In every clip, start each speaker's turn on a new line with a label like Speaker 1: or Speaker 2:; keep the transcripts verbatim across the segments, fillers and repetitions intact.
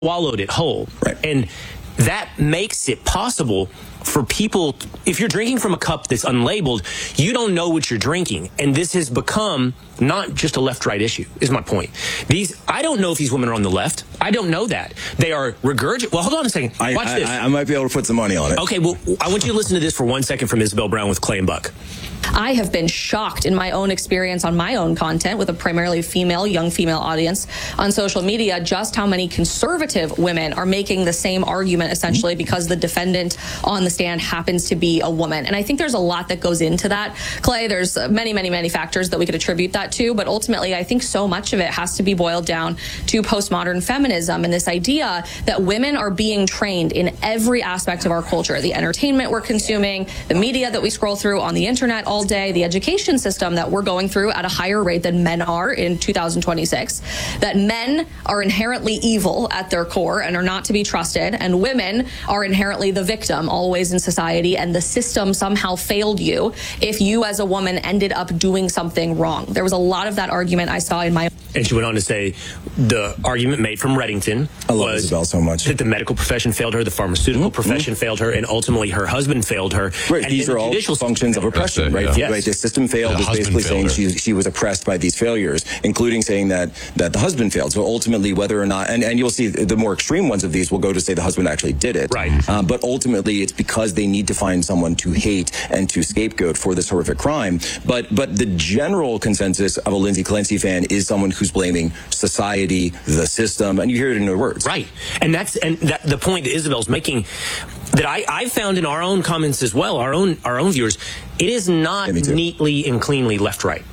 Speaker 1: swallowed it whole.
Speaker 2: Right.
Speaker 1: And that makes it possible for people, if you're drinking from a cup that's unlabeled, you don't know what you're drinking. And this has become not just a left-right issue, is my point. These, I don't know if these women are on the left. I don't know that. They are regurgitating. Well, hold on a second.
Speaker 2: I,
Speaker 1: Watch
Speaker 2: I,
Speaker 1: this.
Speaker 2: I, I might be able to put some money on it.
Speaker 1: Okay, well, I want you to listen to this for one second from Isabel Brown with Clay and Buck.
Speaker 3: I have been shocked in my own experience on my own content with a primarily female, young female audience on social media, just how many conservative women are making the same argument essentially because the defendant on the stand happens to be a woman. And I think there's a lot that goes into that, Clay. There's many, many, many factors that we could attribute that to. But ultimately, I think so much of it has to be boiled down to postmodern feminism and this idea that women are being trained in every aspect of our culture, the entertainment we're consuming, the media that we scroll through on the internet all day, the education system that we're going through at a higher rate than men are in two thousand twenty-six, that men are inherently evil at their core and are not to be trusted, and women are inherently the victim always in society, and the system somehow failed you if you as a woman ended up doing something wrong. There was a lot of that argument I saw in my...
Speaker 1: And she went on to say the argument made from Reddington
Speaker 2: I love
Speaker 1: was
Speaker 2: Isabel so much.
Speaker 1: that the medical profession failed her, the pharmaceutical
Speaker 2: mm-hmm.
Speaker 1: profession failed her, and ultimately her husband failed her.
Speaker 2: Right,
Speaker 1: and
Speaker 2: these are
Speaker 1: the
Speaker 2: all functions of oppression, right?
Speaker 1: Yeah.
Speaker 2: Right, the system failed
Speaker 4: The
Speaker 2: is basically saying
Speaker 4: failed
Speaker 2: she, she was oppressed by these failures, including saying that that the husband failed. So ultimately, whether or not, and, and you'll see the more extreme ones of these will go to say the husband actually did it.
Speaker 1: Right.
Speaker 2: Um, but ultimately, it's because they need to find someone to hate and to scapegoat for this horrific crime. But but the general consensus of a Lindsay Clancy fan is someone who's blaming society, the system, and you hear it in her words.
Speaker 1: Right. And that's and that the point that Isabel's making that I, I found in our own comments as well, our own our own viewers, it is not
Speaker 2: yeah,
Speaker 1: neatly and cleanly left-right.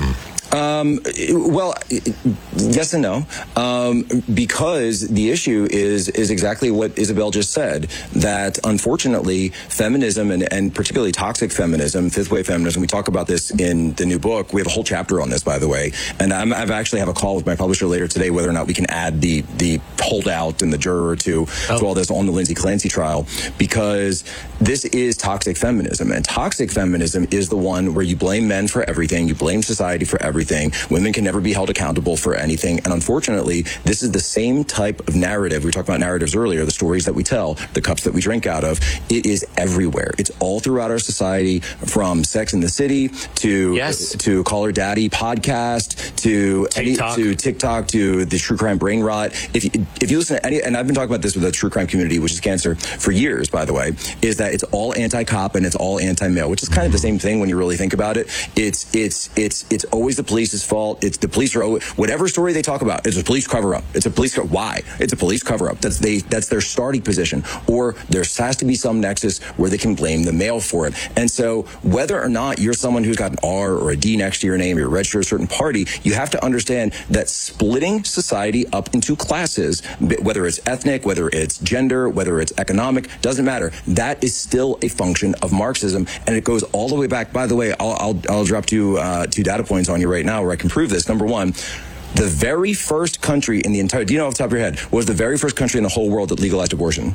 Speaker 2: Um, well, yes and no, um, because the issue is is exactly what Isabel just said, that unfortunately feminism and, and particularly toxic feminism, fifth wave feminism, we talk about this in the new book. We have a whole chapter on this, by the way, and I'm, I've actually have a call with my publisher later today whether or not we can add the the holdout and the juror to, oh. to all this on the Lindsay Clancy trial, because this is toxic feminism, and toxic feminism is the one where you blame men for everything, you blame society for everything. Everything. Women can never be held accountable for anything. And unfortunately, this is the same type of narrative. We talked about narratives earlier, the stories that we tell, the cups that we drink out of. It is everywhere. It's all throughout our society, from Sex and the City to
Speaker 1: yes.
Speaker 2: to Call Her Daddy podcast to
Speaker 1: TikTok.
Speaker 2: Any, to TikTok to the true crime brain rot. If you, if you listen to any, and I've been talking about this with the true crime community, which is cancer, for years, by the way, is that it's all anti-cop and it's all anti-male, which is kind of the same thing when you really think about it. It's it's it's it's always the police's fault. It's the police are always, whatever story they talk about, it's a police cover up. It's a police co- why? It's a police cover up. That's they that's their starting position. Or there has to be some nexus where they can blame the male for it. And so whether or not you're someone who's got an R or a D next to your name, you're registered to a certain party, you have to understand that splitting society up into classes, whether it's ethnic, whether it's gender, whether it's economic, doesn't matter. That is still a function of Marxism, and it goes all the way back. By the way, I'll I'll, I'll drop two uh, two data points on you right now where I can prove this. Number one, the very first country in the entire, do you know off the top of your head, was the very first country in the whole world that legalized abortion?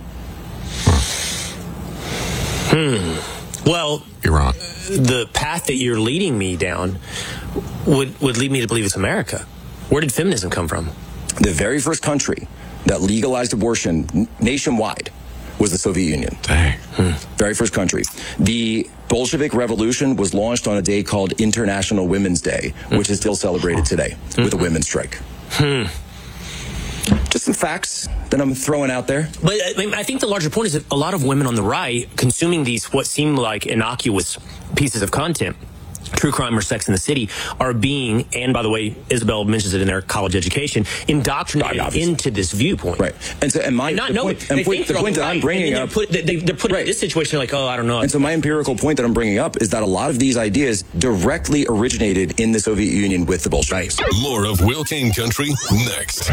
Speaker 1: Hmm. Well,
Speaker 4: Iran.
Speaker 1: The path that you're leading me down would, would lead me to believe it's America. Where did feminism come from?
Speaker 2: The very first country that legalized abortion nationwide was the Soviet Union.
Speaker 4: Dang.
Speaker 2: Hmm. Very first country. The Bolshevik Revolution was launched on a day called International Women's Day, which is still celebrated today with a women's strike.
Speaker 1: Hmm.
Speaker 2: Just some facts that I'm throwing out there.
Speaker 1: But I, mean, I think the larger point is that a lot of women on the right consuming these what seem like innocuous pieces of content, true crime or Sex in the City, are being, and by the way, Isabel mentions it in their college education, indoctrinated
Speaker 2: Obviously.
Speaker 1: into this viewpoint.
Speaker 2: Right. And so, and my
Speaker 1: And not
Speaker 2: the
Speaker 1: knowing,
Speaker 2: point,
Speaker 1: they
Speaker 2: and point,
Speaker 1: think
Speaker 2: the
Speaker 1: they're
Speaker 2: point
Speaker 1: on
Speaker 2: that
Speaker 1: right,
Speaker 2: I'm bringing
Speaker 1: and then
Speaker 2: up,
Speaker 1: they're put, they, they're put
Speaker 2: right.
Speaker 1: in this situation like, oh, I don't know.
Speaker 2: And so my empirical point that I'm bringing up is that a lot of these ideas directly originated in the Soviet Union with the Bolsheviks.
Speaker 4: Right. More of Will King Country next.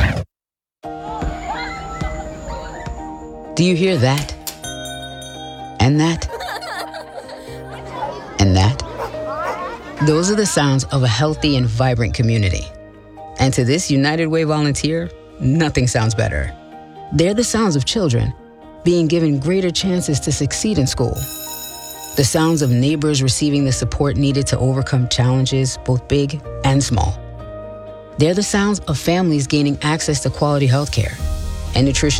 Speaker 5: Do you hear that? And that? And that? Those are the sounds of a healthy and vibrant community. And to this United Way volunteer, nothing sounds better. They're the sounds of children being given greater chances to succeed in school. The sounds of neighbors receiving the support needed to overcome challenges, both big and small. They're the sounds of families gaining access to quality health care and nutritious